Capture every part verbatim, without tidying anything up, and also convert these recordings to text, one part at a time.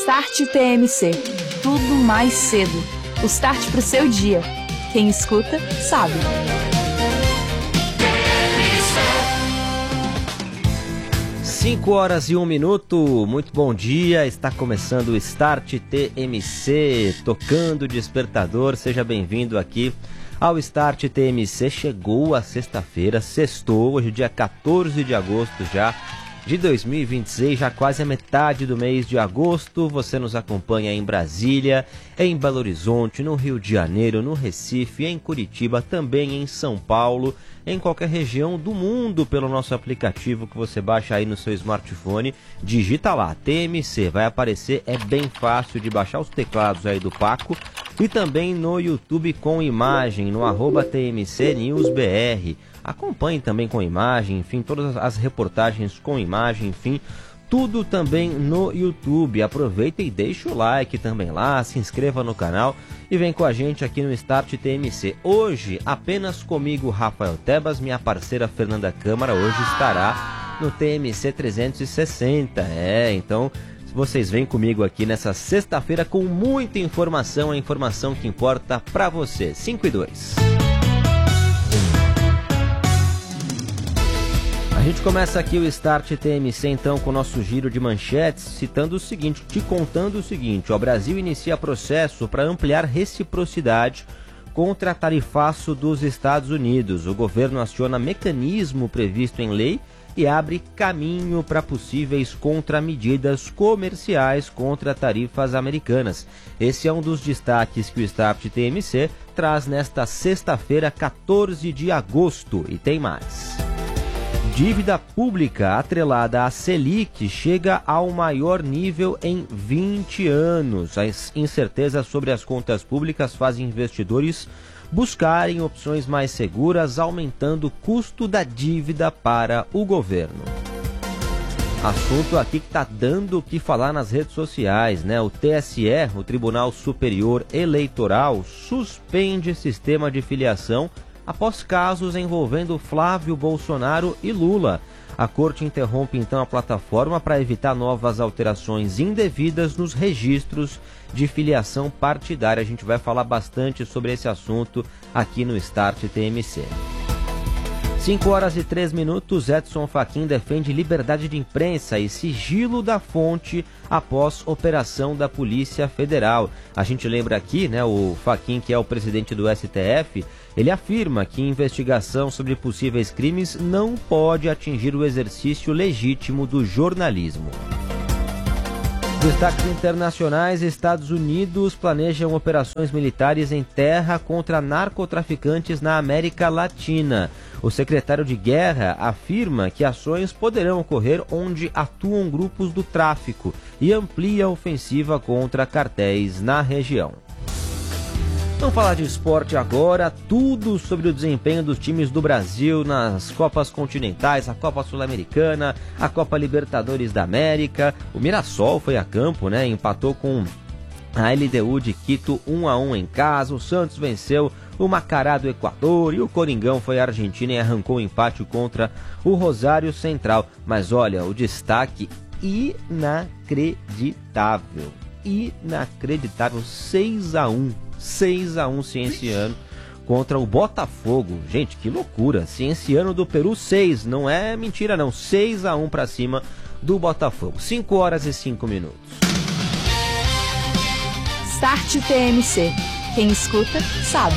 Start T M C. Tudo mais cedo. O start pro seu dia. Quem escuta, sabe. cinco horas e um minuto, muito bom dia, está começando o Start T M C, tocando o despertador, seja bem-vindo aqui ao Start T M C. Chegou a sexta-feira, sextou, hoje dia quatorze de agosto já de dois mil e vinte e seis, já quase a metade do mês de agosto. Você nos acompanha em Brasília, em Belo Horizonte, no Rio de Janeiro, no Recife, em Curitiba, também em São Paulo, em qualquer região do mundo pelo nosso aplicativo que você baixa aí no seu smartphone. Digita lá, T M C, vai aparecer, é bem fácil de baixar os teclados aí do Paco. E também no YouTube com imagem, no arroba T M C News B R. Acompanhe também com imagem, enfim, todas as reportagens com imagem, enfim, tudo também no YouTube. Aproveita e deixa o like também lá, se inscreva no canal e vem com a gente aqui no Start T M C. Hoje, apenas comigo, Rafael Tebas, minha parceira Fernanda Câmara, hoje estará no T M C trezentos e sessenta. É, então vocês vêm comigo aqui nessa sexta-feira com muita informação, a informação que importa pra você. cinco e dois. A gente começa aqui o Start T M C então com o nosso giro de manchetes, citando o seguinte, te contando o seguinte: o Brasil inicia processo para ampliar reciprocidade contra tarifaço dos Estados Unidos. O governo aciona mecanismo previsto em lei e abre caminho para possíveis contramedidas comerciais contra tarifas americanas. Esse é um dos destaques que o Start T M C traz nesta sexta-feira, quatorze de agosto. E tem mais. Dívida pública atrelada à Selic chega ao maior nível em vinte anos. As incertezas sobre as contas públicas fazem investidores buscarem opções mais seguras, aumentando o custo da dívida para o governo. Assunto aqui que está dando o que falar nas redes sociais, né? O T S E, o Tribunal Superior Eleitoral, suspende sistema de filiação após casos envolvendo Flávio Bolsonaro e Lula. A corte interrompe então a plataforma para evitar novas alterações indevidas nos registros de filiação partidária. A gente vai falar bastante sobre esse assunto aqui no Start T M C. cinco horas e três minutos, Edson Fachin defende liberdade de imprensa e sigilo da fonte após operação da Polícia Federal. A gente lembra aqui, né, o Fachin, que é o presidente do S T F, ele afirma que investigação sobre possíveis crimes não pode atingir o exercício legítimo do jornalismo. Destaques internacionais: Estados Unidos planejam operações militares em terra contra narcotraficantes na América Latina. O secretário de Guerra afirma que ações poderão ocorrer onde atuam grupos do tráfico e amplia a ofensiva contra cartéis na região. Vamos falar de esporte agora, tudo sobre o desempenho dos times do Brasil nas Copas Continentais, a Copa Sul-Americana, a Copa Libertadores da América. O Mirassol foi a campo, né? Empatou com a L D U de Quito um a um em casa. O Santos venceu o Macará do Equador e o Coringão foi à Argentina e arrancou o empate contra o Rosário Central. Mas olha, o destaque inacreditável, inacreditável, seis a um. seis a um Cienciano contra o Botafogo. Gente, que loucura. Cienciano do Peru seis, não é mentira não, seis a um para cima do Botafogo. cinco horas e cinco minutos. Start T M C. Quem escuta, sabe.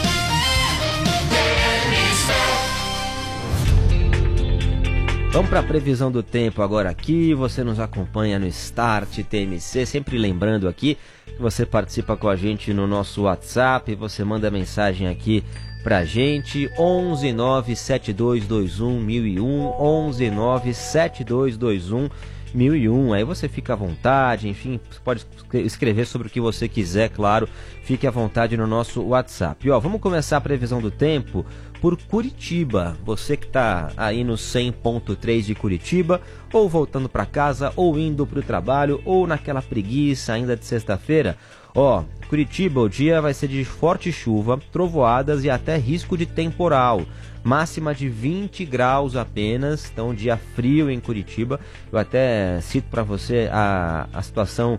Vamos para a previsão do tempo agora aqui. Você nos acompanha no Start T M C, sempre lembrando aqui que você participa com a gente no nosso WhatsApp, você manda mensagem aqui pra gente, onze nove sete dois dois um mil e um, onze nove sete dois dois um mil e um. Aí você fica à vontade, enfim, pode escrever sobre o que você quiser, claro, fique à vontade no nosso WhatsApp. E, ó, vamos começar a previsão do tempo por Curitiba. Você que está aí no cem ponto três de Curitiba, ou voltando para casa, ou indo para o trabalho, ou naquela preguiça ainda de sexta-feira. Ó, Curitiba, o dia vai ser de forte chuva, trovoadas e até risco de temporal. Máxima de vinte graus apenas, então dia frio em Curitiba. Eu até cito para você a, a situação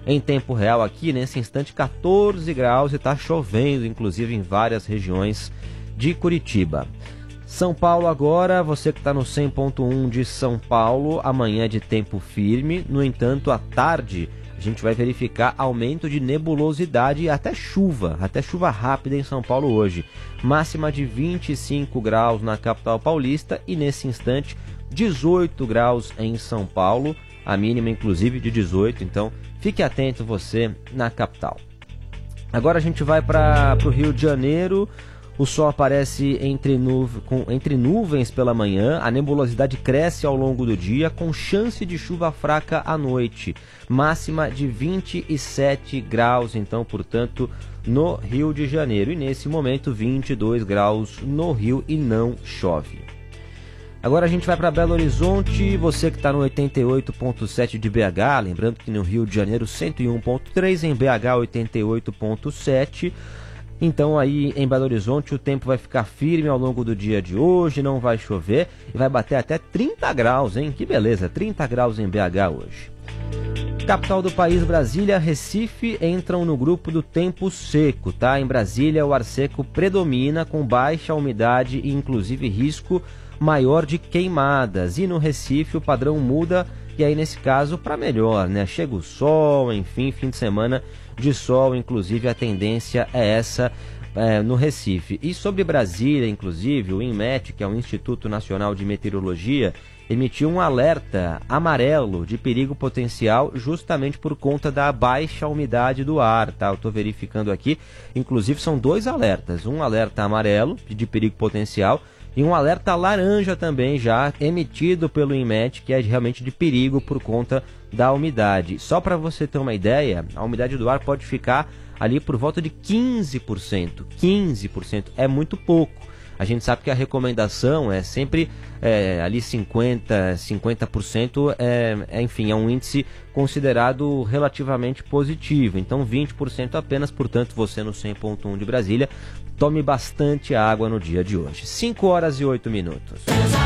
em tempo real aqui, nesse instante, quatorze graus e está chovendo, inclusive em várias regiões de Curitiba. São Paulo agora, você que está no cem ponto um de São Paulo, amanhã é de tempo firme, no entanto, à tarde a gente vai verificar aumento de nebulosidade e até chuva, até chuva rápida em São Paulo hoje. Máxima de vinte e cinco graus na capital paulista e nesse instante dezoito graus em São Paulo, a mínima inclusive de dezoito, então fique atento você na capital. Agora a gente vai para o Rio de Janeiro. O sol aparece entre, nuve, com, entre nuvens pela manhã, a nebulosidade cresce ao longo do dia, com chance de chuva fraca à noite. Máxima de vinte e sete graus, então, portanto, no Rio de Janeiro. E nesse momento, vinte e dois graus no Rio e não chove. Agora a gente vai para Belo Horizonte, você que está no oitenta e oito ponto sete de B H, lembrando que no Rio de Janeiro cento e um ponto três, em B H oitenta e oito ponto sete. Então aí em Belo Horizonte o tempo vai ficar firme ao longo do dia de hoje, não vai chover e vai bater até trinta graus, hein? Que beleza, trinta graus em B H hoje. Capital do país, Brasília, Recife entram no grupo do tempo seco, tá? Em Brasília o ar seco predomina com baixa umidade e inclusive risco maior de queimadas. E no Recife o padrão muda e aí nesse caso para melhor, né? Chega o sol, enfim, fim de semana de sol, inclusive a tendência é essa é, no Recife. E sobre Brasília, inclusive, o INMET, que é o Instituto Nacional de Meteorologia, emitiu um alerta amarelo de perigo potencial justamente por conta da baixa umidade do ar, tá? Eu estou verificando aqui, inclusive são dois alertas, um alerta amarelo de perigo potencial e um alerta laranja também já emitido pelo INMET, que é realmente de perigo por conta da umidade. Só para você ter uma ideia, a umidade do ar pode ficar ali por volta de quinze por cento. quinze por cento é muito pouco. A gente sabe que a recomendação é sempre é, ali cinquenta por cento, é, é, enfim, é um índice considerado relativamente positivo. Então vinte por cento apenas, portanto você no cem ponto um de Brasília, tome bastante água no dia de hoje. cinco horas e oito minutos.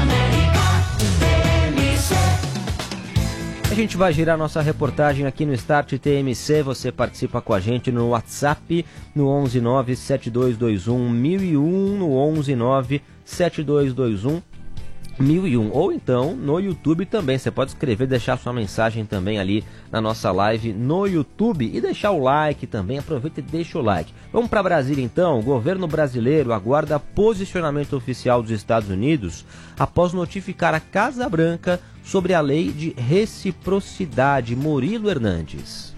A gente vai girar nossa reportagem aqui no Start T M C. Você participa com a gente no WhatsApp no onze nove sete dois dois um mil e um, no onze nove sete dois dois um mil e um, ou então no YouTube também. Você pode escrever, deixar sua mensagem também ali na nossa live no YouTube e deixar o like também. Aproveita e deixa o like. Vamos para Brasília então. O governo brasileiro aguarda posicionamento oficial dos Estados Unidos após notificar a Casa Branca sobre a lei de reciprocidade. Murilo Hernandes.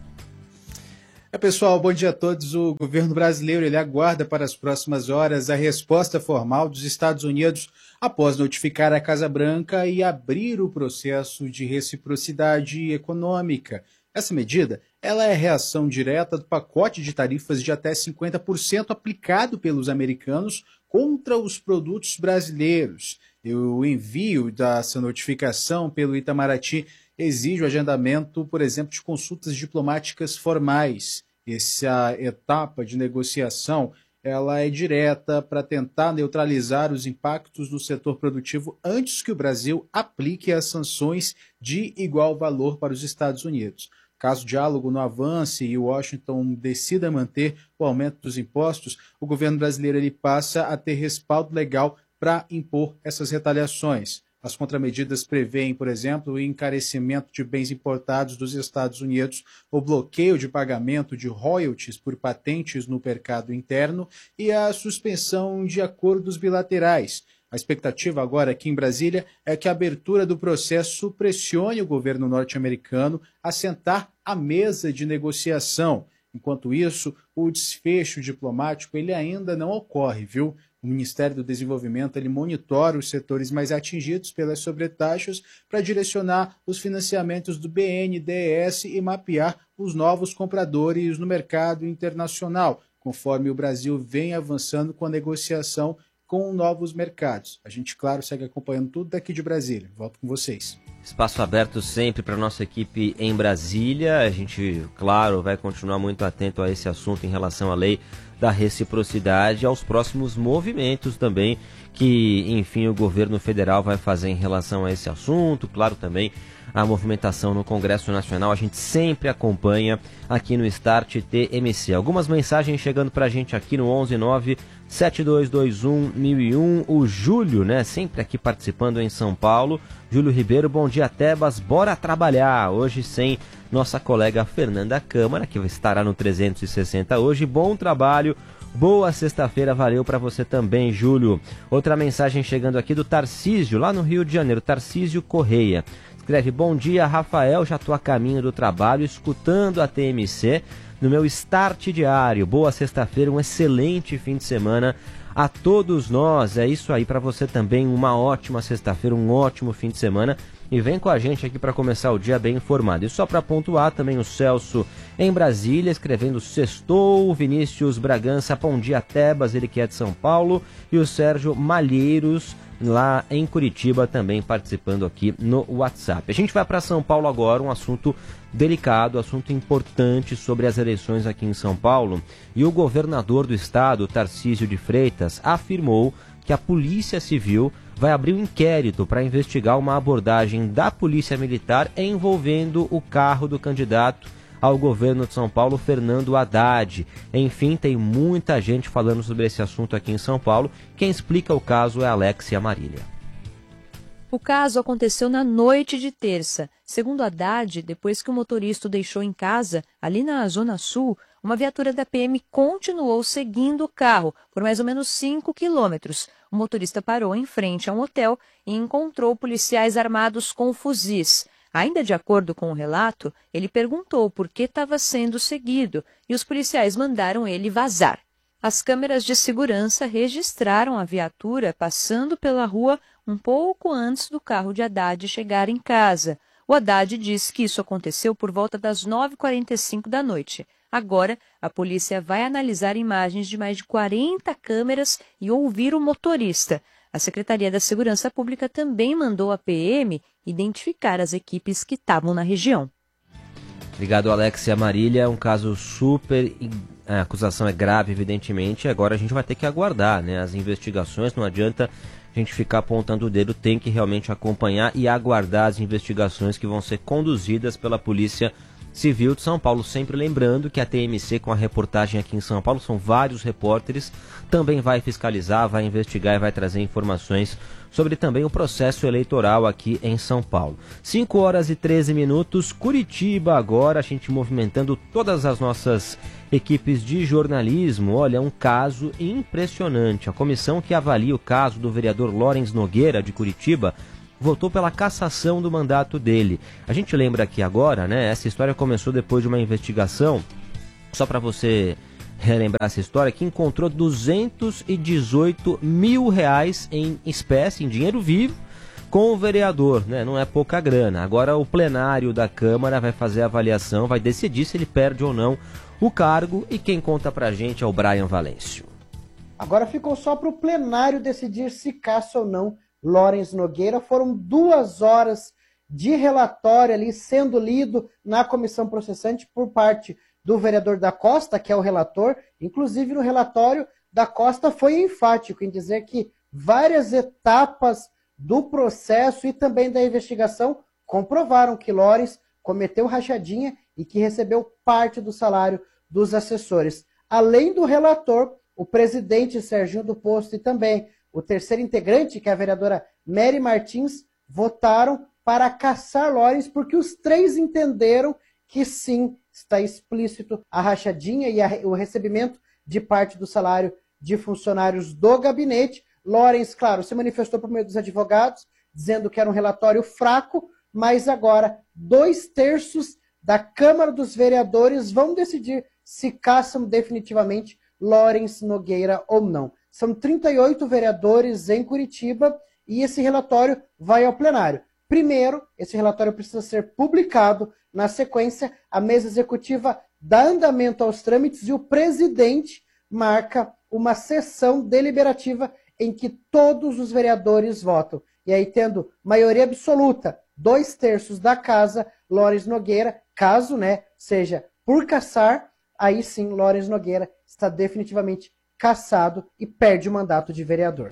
É, pessoal, bom dia a todos. O governo brasileiro ele aguarda para as próximas horas a resposta formal dos Estados Unidos após notificar a Casa Branca e abrir o processo de reciprocidade econômica. Essa medida ela é reação direta do pacote de tarifas de até cinquenta por cento aplicado pelos americanos contra os produtos brasileiros. E o envio dessa notificação pelo Itamaraty exige o agendamento, por exemplo, de consultas diplomáticas formais. Essa etapa de negociação ela é direta para tentar neutralizar os impactos no setor produtivo antes que o Brasil aplique as sanções de igual valor para os Estados Unidos. Caso o diálogo não avance e Washington decida manter o aumento dos impostos, o governo brasileiro ele passa a ter respaldo legal para impor essas retaliações. As contramedidas prevêem, por exemplo, o encarecimento de bens importados dos Estados Unidos, o bloqueio de pagamento de royalties por patentes no mercado interno e a suspensão de acordos bilaterais. A expectativa agora aqui em Brasília é que a abertura do processo pressione o governo norte-americano a sentar à mesa de negociação. Enquanto isso, o desfecho diplomático ele ainda não ocorre, viu? O Ministério do Desenvolvimento ele monitora os setores mais atingidos pelas sobretaxas para direcionar os financiamentos do B N D E S e mapear os novos compradores no mercado internacional, conforme o Brasil vem avançando com a negociação com novos mercados. A gente, claro, segue acompanhando tudo daqui de Brasília. Volto com vocês. Espaço aberto sempre para a nossa equipe em Brasília. A gente, claro, vai continuar muito atento a esse assunto em relação à lei da reciprocidade, aos próximos movimentos também que, enfim, o governo federal vai fazer em relação a esse assunto. Claro, também a movimentação no Congresso Nacional. A gente sempre acompanha aqui no Start T M C. Algumas mensagens chegando pra gente aqui no onze nove sete dois dois um mil e um. O Júlio, né, sempre aqui participando em São Paulo. Júlio Ribeiro, bom dia, Tebas, bora trabalhar. Hoje sem nossa colega Fernanda Câmara, que estará no trezentos e sessenta hoje. Bom trabalho, boa sexta-feira, valeu para você também, Júlio. Outra mensagem chegando aqui do Tarcísio, lá no Rio de Janeiro, Tarcísio Correia. Escreve, bom dia, Rafael, já estou a caminho do trabalho, escutando a T M C no meu start diário. Boa sexta-feira, um excelente fim de semana a todos nós. É isso aí para você também, uma ótima sexta-feira, um ótimo fim de semana. E vem com a gente aqui para começar o dia bem informado. E só para pontuar também o Celso em Brasília, escrevendo sextou, Vinícius Bragança, bom dia, Tebas, ele que é de São Paulo, e o Sérgio Malheiros, lá em Curitiba, também participando aqui no WhatsApp. A gente vai para São Paulo agora, um assunto delicado, assunto importante sobre as eleições aqui em São Paulo. E o governador do estado, Tarcísio de Freitas, afirmou que a Polícia Civil vai abrir um inquérito para investigar uma abordagem da Polícia Militar envolvendo o carro do candidato ao governo de São Paulo, Fernando Haddad. Enfim, tem muita gente falando sobre esse assunto aqui em São Paulo. Quem explica o caso é Alexia Marília. O caso aconteceu na noite de terça. Segundo Haddad, depois que o motorista o deixou em casa, ali na Zona Sul, uma viatura da P M continuou seguindo o carro por mais ou menos cinco quilômetros. O motorista parou em frente a um hotel e encontrou policiais armados com fuzis. Ainda de acordo com o relato, ele perguntou por que estava sendo seguido e os policiais mandaram ele vazar. As câmeras de segurança registraram a viatura passando pela rua um pouco antes do carro de Haddad chegar em casa. O Haddad disse que isso aconteceu por volta das nove e quarenta e cinco da noite. Agora, a polícia vai analisar imagens de mais de quarenta câmeras e ouvir o motorista. A Secretaria da Segurança Pública também mandou a P M identificar as equipes que estavam na região. Obrigado, Alexia Marília. É um caso super... A acusação é grave, evidentemente. Agora a gente vai ter que aguardar, né, as investigações. Não adianta a gente ficar apontando o dedo. Tem que realmente acompanhar e aguardar as investigações que vão ser conduzidas pela Polícia Civil de São Paulo. Sempre lembrando que a T M C, com a reportagem aqui em São Paulo, são vários repórteres, também vai fiscalizar, vai investigar e vai trazer informações sobre também o processo eleitoral aqui em São Paulo. cinco horas e treze minutos, Curitiba agora, a gente movimentando todas as nossas equipes de jornalismo. Olha, um caso impressionante. A comissão que avalia o caso do vereador Lawrence Nogueira, de Curitiba, votou pela cassação do mandato dele. A gente lembra aqui agora, né? Essa história começou depois de uma investigação, só para você relembrar essa história, que encontrou duzentos e dezoito mil reais em espécie, em dinheiro vivo, com o vereador, né? Não é pouca grana. Agora o plenário da Câmara vai fazer a avaliação, vai decidir se ele perde ou não o cargo, e quem conta pra gente é o Brian Valêncio. Agora ficou só para o plenário decidir se caça ou não Lawrence Nogueira. Foram duas horas de relatório ali sendo lido na comissão processante por parte do vereador da Costa, que é o relator. Inclusive, no relatório da Costa foi enfático em dizer que várias etapas do processo e também da investigação comprovaram que Lawrence cometeu rachadinha e que recebeu parte do salário dos assessores. Além do relator, o presidente Serginho do Posto e também o terceiro integrante, que é a vereadora Mary Martins, votaram para caçar Lawrence, porque os três entenderam que sim, está explícito a rachadinha e a, o recebimento de parte do salário de funcionários do gabinete. Lawrence, claro, se manifestou por meio dos advogados, dizendo que era um relatório fraco, mas agora dois terços da Câmara dos Vereadores vão decidir se caçam definitivamente Lawrence Nogueira ou não. São trinta e oito vereadores em Curitiba e esse relatório vai ao plenário. Primeiro, esse relatório precisa ser publicado. Na sequência, a mesa executiva dá andamento aos trâmites e o presidente marca uma sessão deliberativa em que todos os vereadores votam. E aí, tendo maioria absoluta, dois terços da casa, Lawrence Nogueira, caso, né, seja por caçar, aí sim Lawrence Nogueira está definitivamente cassado e perde o mandato de vereador.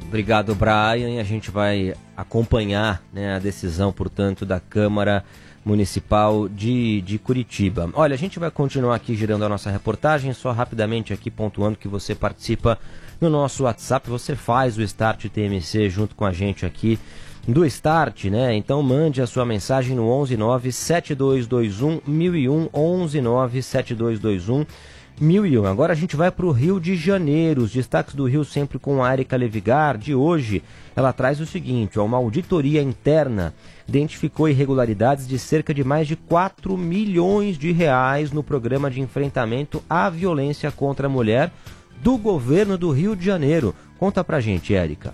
Obrigado, Brian. A gente vai acompanhar, né, a decisão, portanto, da Câmara Municipal de, de Curitiba. Olha, a gente vai continuar aqui girando a nossa reportagem, só rapidamente aqui pontuando que você participa no nosso WhatsApp, você faz o Start T M C junto com a gente aqui do Start, né? Então mande a sua mensagem no onze nove sete dois dois um mil e um, onze nove sete dois dois um mil e um. Agora a gente vai para o Rio de Janeiro, os destaques do Rio sempre com a Érica Levigar. De hoje, ela traz o seguinte: uma auditoria interna identificou irregularidades de cerca de mais de quatro milhões de reais no programa de enfrentamento à violência contra a mulher do governo do Rio de Janeiro. Conta pra gente, Érica.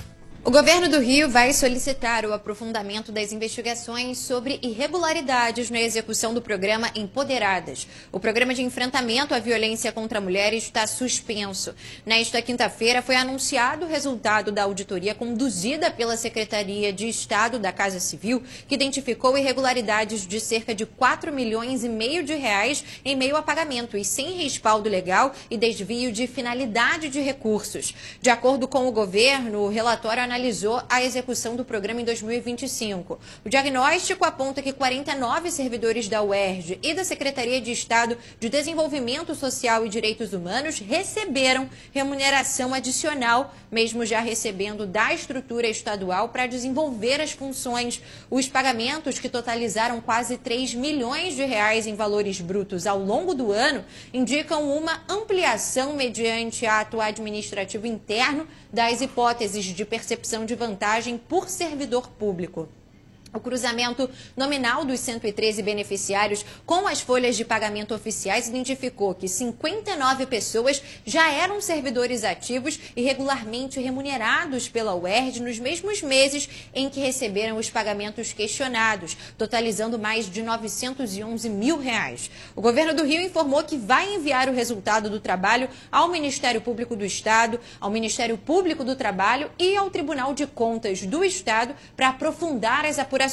O governo do Rio vai solicitar o aprofundamento das investigações sobre irregularidades na execução do programa Empoderadas. O programa de enfrentamento à violência contra a mulher está suspenso. Nesta quinta-feira foi anunciado o resultado da auditoria conduzida pela Secretaria de Estado da Casa Civil, que identificou irregularidades de cerca de quatro milhões e meio de reais em meio a pagamentos sem respaldo legal e desvio de finalidade de recursos. De acordo com o governo, o relatório analisou a execução do programa em dois mil e vinte e cinco. O diagnóstico aponta que quarenta e nove servidores da U E R J e da Secretaria de Estado de Desenvolvimento Social e Direitos Humanos receberam remuneração adicional, mesmo já recebendo da estrutura estadual para desenvolver as funções. Os pagamentos, que totalizaram quase três milhões de reais em valores brutos ao longo do ano, indicam uma ampliação mediante ato administrativo interno das hipóteses de percepção de vantagem por servidor público. O cruzamento nominal dos cento e treze beneficiários com as folhas de pagamento oficiais identificou que cinquenta e nove pessoas já eram servidores ativos e regularmente remunerados pela U E R J nos mesmos meses em que receberam os pagamentos questionados, totalizando mais de novecentos e onze mil reais. O governo do Rio informou que vai enviar o resultado do trabalho ao Ministério Público do Estado, ao Ministério Público do Trabalho e ao Tribunal de Contas do Estado para aprofundar as apurações.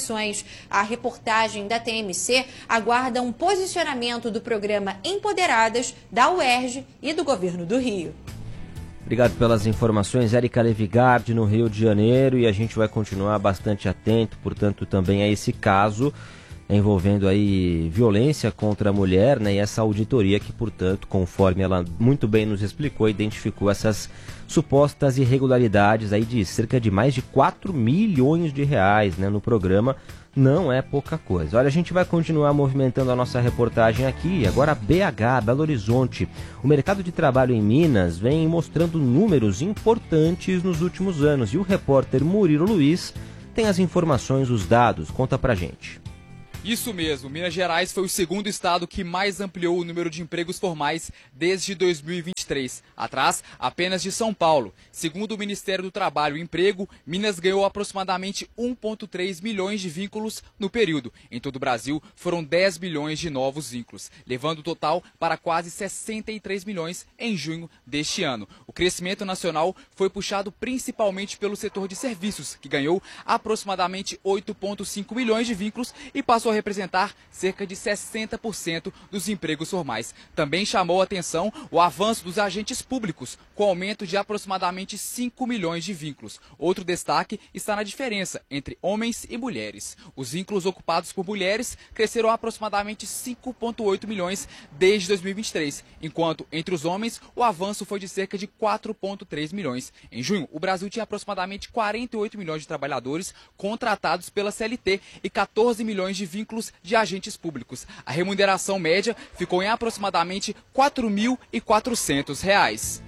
A reportagem da T M C aguarda um posicionamento do programa Empoderadas, da U E R J e do Governo do Rio. Obrigado pelas informações, Érica Levigard, no Rio de Janeiro, e a gente vai continuar bastante atento, portanto, também a esse caso envolvendo aí violência contra a mulher, né, e essa auditoria que, portanto, conforme ela muito bem nos explicou, identificou essas supostas irregularidades aí de cerca de mais de quatro milhões de reais, né, no programa. Não é pouca coisa. Olha, a gente vai continuar movimentando a nossa reportagem aqui. Agora, B H, Belo Horizonte. O mercado de trabalho em Minas vem mostrando números importantes nos últimos anos, e o repórter Murilo Luiz tem as informações, os dados. Conta pra gente. Isso mesmo, Minas Gerais foi o segundo estado que mais ampliou o número de empregos formais desde dois mil e vinte e três, atrás apenas de São Paulo. Segundo o Ministério do Trabalho e Emprego, Minas ganhou aproximadamente um vírgula três milhões de vínculos no período. Em todo o Brasil, foram dez milhões de novos vínculos, levando o total para quase sessenta e três milhões em junho deste ano. O crescimento nacional foi puxado principalmente pelo setor de serviços, que ganhou aproximadamente oito vírgula cinco milhões de vínculos e passou a representar cerca de sessenta por cento dos empregos formais. Também chamou a atenção o avanço dos agentes públicos, com aumento de aproximadamente cinco milhões de vínculos. Outro destaque está na diferença entre homens e mulheres. Os vínculos ocupados por mulheres cresceram aproximadamente cinco vírgula oito milhões desde dois mil e vinte e três, enquanto entre os homens o avanço foi de cerca de quatro vírgula três milhões. Em junho, o Brasil tinha aproximadamente quarenta e oito milhões de trabalhadores contratados pela C L T e quatorze milhões de vínculos de agentes públicos. A remuneração média ficou em aproximadamente quatro mil e quatrocentos reais.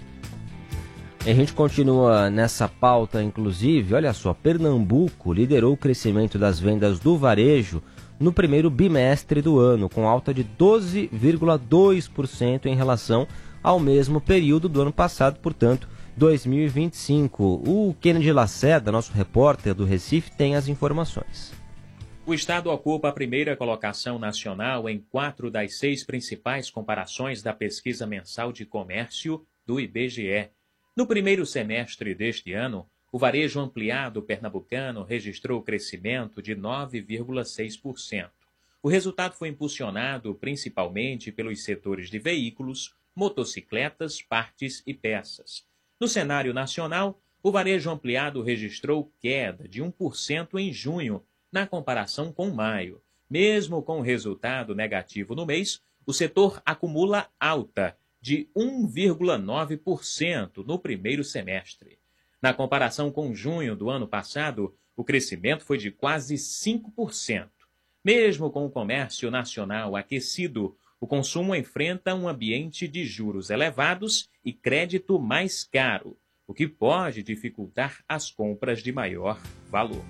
A gente continua nessa pauta, inclusive, olha só, Pernambuco liderou o crescimento das vendas do varejo no primeiro bimestre do ano, com alta de doze vírgula dois por cento em relação ao mesmo período do ano passado, portanto, dois mil e vinte e cinco. O Kennedy Lacerda, nosso repórter do Recife, tem as informações. O estado ocupa a primeira colocação nacional em quatro das seis principais comparações da pesquisa mensal de comércio do I B G E. No primeiro semestre deste ano, o varejo ampliado pernambucano registrou crescimento de nove vírgula seis por cento. O resultado foi impulsionado principalmente pelos setores de veículos, motocicletas, partes e peças. No cenário nacional, O varejo ampliado registrou queda de um por cento em junho, na comparação com maio. Mesmo com o resultado negativo no mês, o setor acumula alta de um vírgula nove por cento no primeiro semestre. Na comparação com junho do ano passado, o crescimento foi de quase cinco por cento. Mesmo com o comércio nacional aquecido, o consumo enfrenta um ambiente de juros elevados e crédito mais caro, o que pode dificultar as compras de maior valor.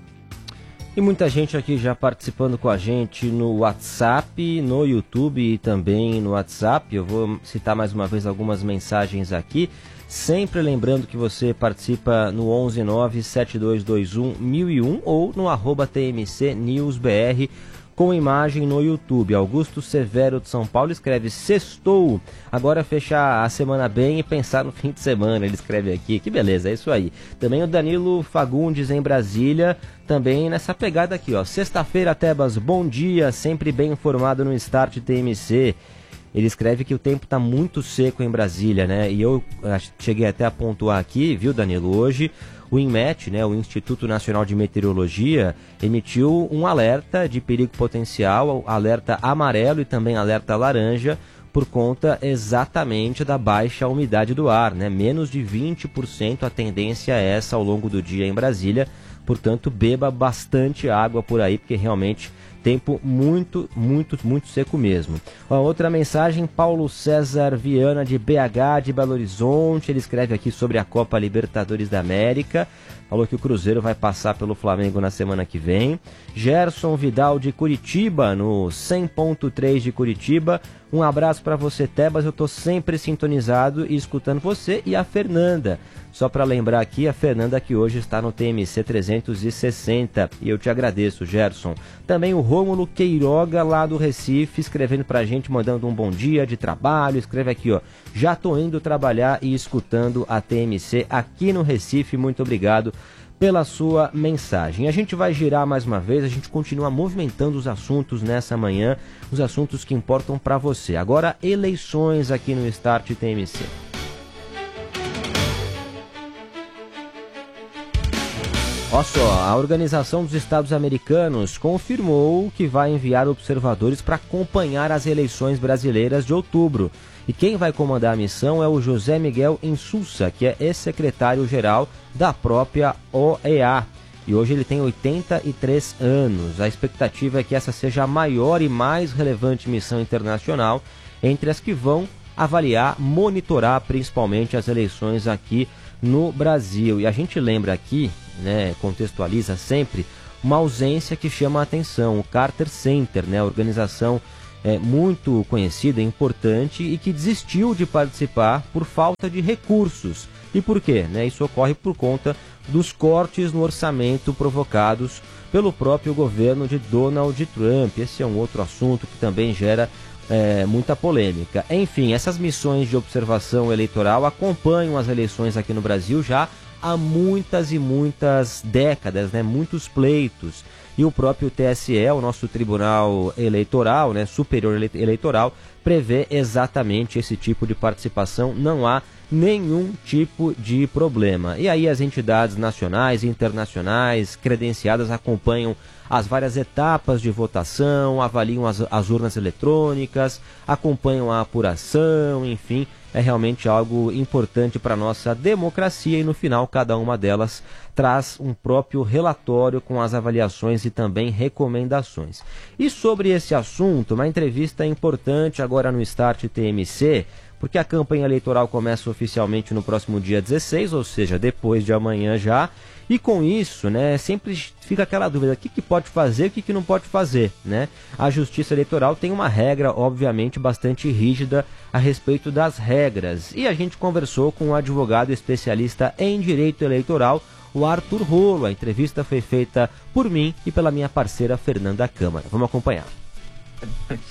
E muita gente aqui já participando com a gente no WhatsApp, no YouTube e também no WhatsApp. Eu vou citar mais uma vez algumas mensagens aqui. Sempre lembrando que você participa no onze nove sete dois dois um mil e um ou no arroba T M C News B R com imagem no YouTube. Augusto Severo de São Paulo escreve: sextou, agora fechar a semana bem e pensar no fim de semana. Ele escreve aqui, que beleza, é isso aí. Também o Danilo Fagundes em Brasília, também nessa pegada aqui, ó. Sexta-feira, Tebas, bom dia, sempre bem informado no Start T M C. Ele escreve que o tempo está muito seco em Brasília, né? E eu cheguei até a pontuar aqui, viu, Danilo? Hoje o INMET, né, o Instituto Nacional de Meteorologia, emitiu um alerta de perigo potencial, alerta amarelo e também alerta laranja, por conta exatamente da baixa umidade do ar, né? Menos de vinte por cento, a tendência é essa ao longo do dia em Brasília. Portanto, beba bastante água por aí, porque realmente tempo muito, muito, muito seco mesmo. Uma outra mensagem, Paulo César Viana de B H, de Belo Horizonte. Ele escreve aqui sobre a Copa Libertadores da América. Falou que o Cruzeiro vai passar pelo Flamengo na semana que vem. Gerson Vidal de Curitiba, no cem ponto três de Curitiba. Um abraço para você, Tebas. Eu estou sempre sintonizado e escutando você e a Fernanda. Só para lembrar aqui, a Fernanda que hoje está no T M C trezentos e sessenta. E eu te agradeço, Gerson. Também o Rômulo Queiroga, lá do Recife, escrevendo para a gente, mandando um bom dia de trabalho. Escreve aqui, ó. Já tô indo trabalhar e escutando a T M C aqui no Recife. Muito obrigado pela sua mensagem. A gente vai girar mais uma vez, a gente continua movimentando os assuntos nessa manhã, os assuntos que importam para você. Agora, eleições aqui no Start T M C. Olha só, a Organização dos Estados Americanos confirmou que vai enviar observadores para acompanhar as eleições brasileiras de outubro. E quem vai comandar a missão é o José Miguel Insulza, que é ex-secretário-geral da própria O E A. E hoje ele tem oitenta e três anos. A expectativa é que essa seja a maior e mais relevante missão internacional entre as que vão avaliar, monitorar principalmente as eleições aqui no Brasil. E a gente lembra aqui, né, contextualiza sempre, uma ausência que chama a atenção, o Carter Center, né, a organização é, muito conhecida, importante e que desistiu de participar por falta de recursos. E por quê? Né? Isso ocorre por conta dos cortes no orçamento provocados pelo próprio governo de Donald Trump. Esse é um outro assunto que também gera É, muita polêmica. Enfim, essas missões de observação eleitoral acompanham as eleições aqui no Brasil já há muitas e muitas décadas, né? Muitos pleitos. E o próprio T S E, o nosso Tribunal Eleitoral, né? Superior Eleitoral, prevê exatamente esse tipo de participação. Não há nenhum tipo de problema. E aí as entidades nacionais e internacionais credenciadas acompanham as várias etapas de votação, avaliam as, as urnas eletrônicas, acompanham a apuração, enfim, é realmente algo importante para a nossa democracia e no final cada uma delas traz um próprio relatório com as avaliações e também recomendações. E sobre esse assunto, uma entrevista importante agora no Start T M C, porque a campanha eleitoral começa oficialmente no próximo dia dezesseis, ou seja, depois de amanhã já, e com isso, né, sempre fica aquela dúvida, o que, que pode fazer e o que, que não pode fazer, né? A Justiça Eleitoral tem uma regra, obviamente, bastante rígida a respeito das regras, e a gente conversou com um advogado especialista em direito eleitoral, o Arthur Rolo. A entrevista foi feita por mim e pela minha parceira Fernanda Câmara. Vamos acompanhar.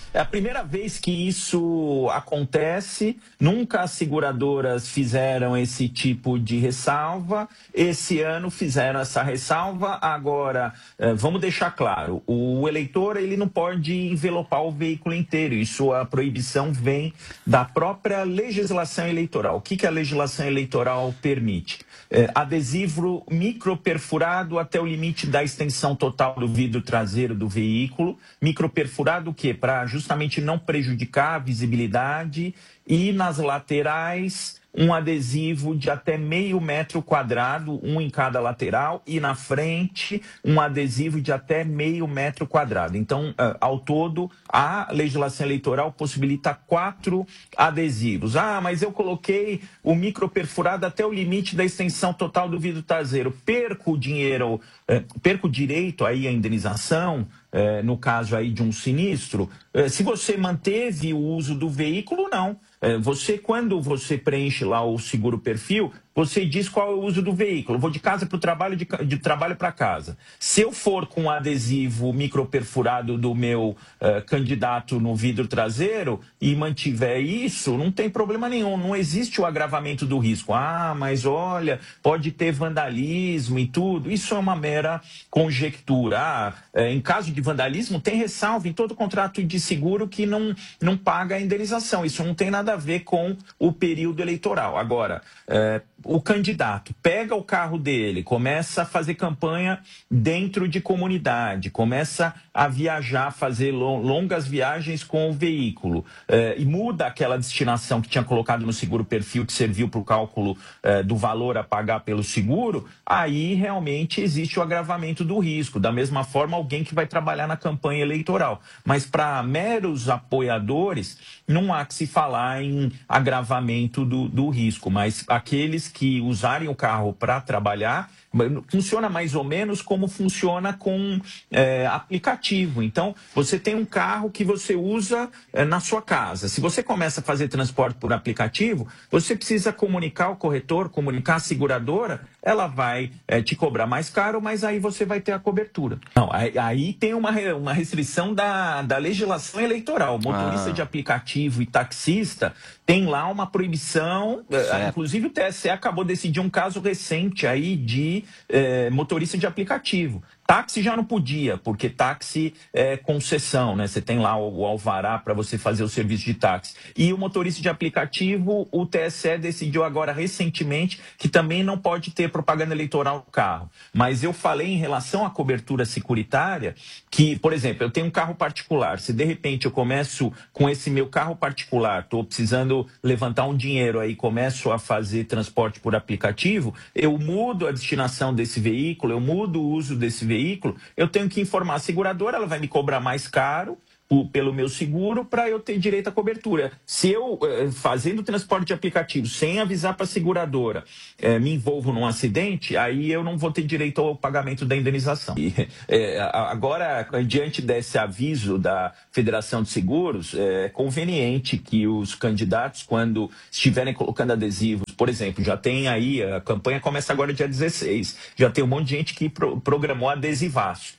É a primeira vez que isso acontece, nunca as seguradoras fizeram esse tipo de ressalva, esse ano fizeram essa ressalva. Agora, vamos deixar claro, o eleitor ele não pode envelopar o veículo inteiro, isso a proibição vem da própria legislação eleitoral. O que, que a legislação eleitoral permite? É, adesivo microperfurado até o limite da extensão total do vidro traseiro do veículo. Microperfurado o quê? Para justamente não prejudicar a visibilidade, e nas laterais um adesivo de até meio metro quadrado, um em cada lateral, e na frente um adesivo de até meio metro quadrado. Então, ao todo, a legislação eleitoral possibilita quatro adesivos. Ah, mas eu coloquei o microperfurado até o limite da extensão total do vidro traseiro. Perco o dinheiro, eh, perco o direito aí à indenização, eh, no caso aí de um sinistro. Eh, se você manteve o uso do veículo, não. Você, quando você preenche lá o seguro perfil, você diz qual é o uso do veículo. Eu vou de casa para o trabalho, de, de trabalho para casa. Se eu for com um adesivo microperfurado do meu uh, candidato no vidro traseiro e mantiver isso, não tem problema nenhum. Não existe o agravamento do risco. Ah, mas olha, pode ter vandalismo e tudo. Isso é uma mera conjectura. Ah, é, em caso de vandalismo, tem ressalva em todo contrato de seguro que não, não paga a indenização. Isso não tem nada a ver com o período eleitoral. Agora, é, o candidato pega o carro dele, começa a fazer campanha dentro de comunidade, começa a viajar, fazer longas viagens com o veículo, é, e muda aquela destinação que tinha colocado no seguro perfil, que serviu para o cálculo é, do valor a pagar pelo seguro, aí realmente existe o agravamento do risco. Da mesma forma, alguém que vai trabalhar na campanha eleitoral. Mas para meros apoiadores, não há que se falar em agravamento do, do risco, mas aqueles que usarem o carro para trabalhar, funciona mais ou menos como funciona com é, aplicativo. Então, você tem um carro que você usa é, na sua casa. Se você começa a fazer transporte por aplicativo, você precisa comunicar ao corretor, comunicar à seguradora, ela vai é, te cobrar mais caro, mas aí você vai ter a cobertura. Não, aí, aí tem uma, uma restrição da, da legislação eleitoral. Motorista ah. de aplicativo e taxista tem lá uma proibição, é, inclusive o T S E acabou de decidir um caso recente aí de é, motorista de aplicativo. Táxi já não podia, porque táxi é concessão, né? Você tem lá o, o alvará para você fazer o serviço de táxi. E o motorista de aplicativo, o T S E decidiu agora recentemente que também não pode ter propaganda eleitoral no carro. Mas eu falei em relação à cobertura securitária que, por exemplo, eu tenho um carro particular. Se de repente eu começo com esse meu carro particular, estou precisando levantar um dinheiro aí, começo a fazer transporte por aplicativo, eu mudo a destinação desse veículo, eu mudo o uso desse veículo, veículo, eu tenho que informar a seguradora, ela vai me cobrar mais caro o, pelo meu seguro para eu ter direito à cobertura. Se eu, eh, fazendo transporte de aplicativo, sem avisar para a seguradora, eh, me envolvo num acidente, aí eu não vou ter direito ao pagamento da indenização. E, eh, agora, diante desse aviso da Federação de Seguros, é conveniente que os candidatos, quando estiverem colocando adesivos, por exemplo, já tem aí, a campanha começa agora dia dezesseis, já tem um monte de gente que pro, programou adesivaço.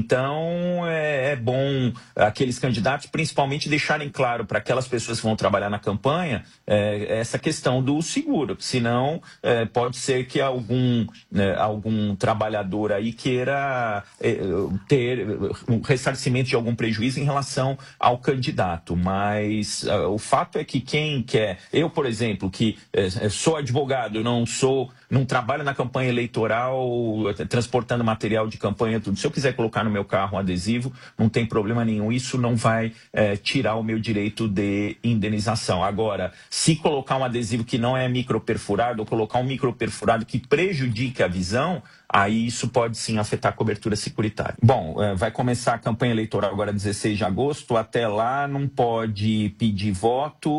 Então, é, é bom aqueles candidatos, principalmente, deixarem claro para aquelas pessoas que vão trabalhar na campanha é, essa questão do seguro. Senão, é, pode ser que algum, é, algum trabalhador aí queira é, ter um ressarcimento de algum prejuízo em relação ao candidato. Mas é, o fato é que quem quer... Eu, por exemplo, que é, sou advogado, não sou... não trabalho na campanha eleitoral, transportando material de campanha, tudo. Se eu quiser colocar no meu carro um adesivo, não tem problema nenhum. Isso não vai é, tirar o meu direito de indenização. Agora, se colocar um adesivo que não é microperfurado, ou colocar um microperfurado que prejudique a visão, aí isso pode sim afetar a cobertura securitária. Bom, é, vai começar a campanha eleitoral agora dezesseis de agosto. Até lá não pode pedir voto,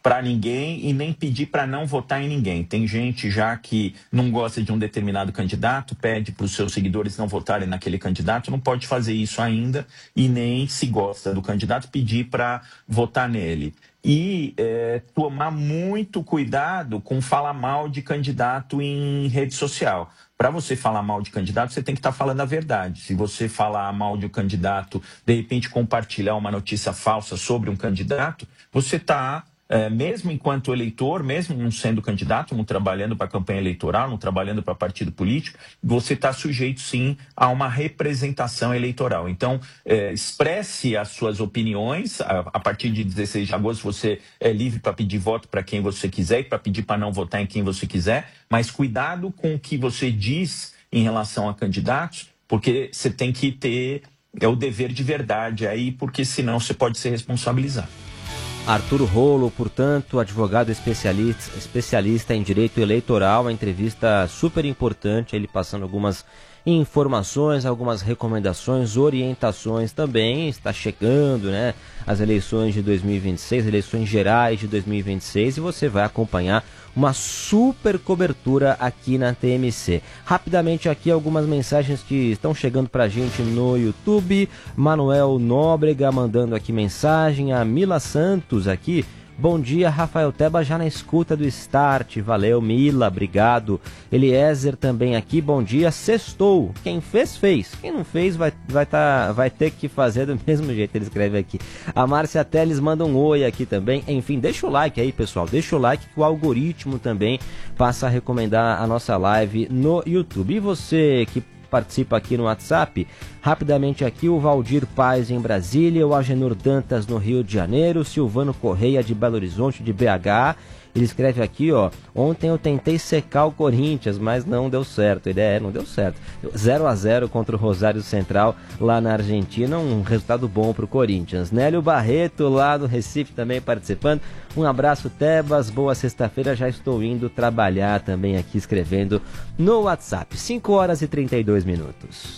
para ninguém e nem pedir para não votar em ninguém. Tem gente já que não gosta de um determinado candidato, pede para os seus seguidores não votarem naquele candidato, não pode fazer isso ainda e nem, se gosta do candidato, pedir para votar nele. E é, tomar muito cuidado com falar mal de candidato em rede social. Para você falar mal de candidato, você tem que estar tá falando a verdade. Se você falar mal de um candidato, de repente compartilhar uma notícia falsa sobre um candidato, você está... É, mesmo enquanto eleitor, mesmo não sendo candidato, não trabalhando para campanha eleitoral, não trabalhando para partido político, você está sujeito sim a uma representação eleitoral. Então, é, expresse as suas opiniões. A, a partir de dezesseis de agosto você é livre para pedir voto para quem você quiser e para pedir para não votar em quem você quiser, mas cuidado com o que você diz em relação a candidatos, porque você tem que ter é, o dever de verdade aí, porque senão você pode ser responsabilizado. Arturo Rolo, portanto, advogado especialista, especialista em direito eleitoral, uma entrevista super importante, ele passando algumas informações, algumas recomendações, orientações também. Está chegando, né, as eleições de dois mil e vinte e seis, eleições gerais de dois mil e vinte e seis, e você vai acompanhar uma super cobertura aqui na T M C. Rapidamente aqui algumas mensagens que estão chegando pra gente no YouTube. Manuel Nóbrega mandando aqui mensagem, a Mila Santos aqui. Bom dia, Rafael Teba, já na escuta do Start. Valeu, Mila, obrigado. Eliezer também aqui, bom dia, sextou. Quem fez, fez. Quem não fez, vai, vai, tá, vai ter que fazer do mesmo jeito, ele escreve aqui. A Márcia Teles manda um oi aqui também. Enfim, deixa o like aí, pessoal. Deixa o like que o algoritmo também passa a recomendar a nossa live no YouTube. E você que participa aqui no WhatsApp, rapidamente aqui o Valdir Paz em Brasília, o Agenor Dantas no Rio de Janeiro, o Silvano Correia de Belo Horizonte de B H, ele escreve aqui, ó, ontem eu tentei secar o Corinthians, mas não deu certo, ele é, não deu certo, zero a zero contra o Rosário Central lá na Argentina, um resultado bom pro Corinthians. Nélio Barreto lá do Recife também participando, um abraço Tebas, boa sexta-feira, já estou indo trabalhar também aqui escrevendo no WhatsApp, cinco horas e trinta e dois minutos.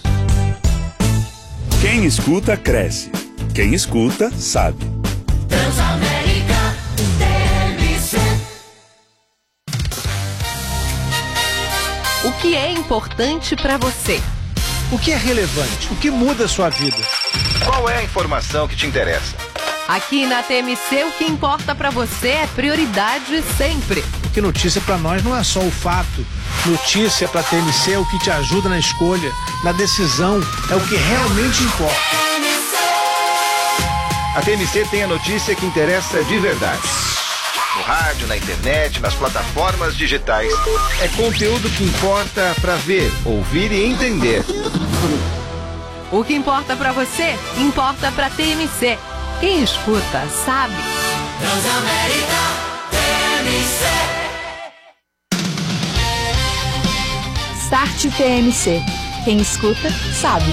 Quem escuta, cresce. Quem escuta, sabe. Transamérica T M C. O que é importante para você? O que é relevante? O que muda a sua vida? Qual é a informação que te interessa? Aqui na T M C, o que importa para você é prioridade sempre. Porque notícia para nós não é só o fato. Notícia para a T M C é o que te ajuda na escolha, na decisão, é o que realmente importa. A T M C tem a notícia que interessa de verdade. No rádio, na internet, nas plataformas digitais. É conteúdo que importa para ver, ouvir e entender. O que importa para você, importa para a T M C. Quem escuta, sabe. Transamérica T M C. Start T M C. Quem escuta, sabe.